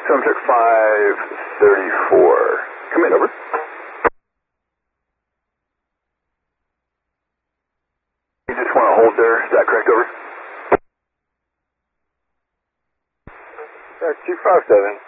Subject 534. Come in, over. You just want to hold there, is that correct, over? 257.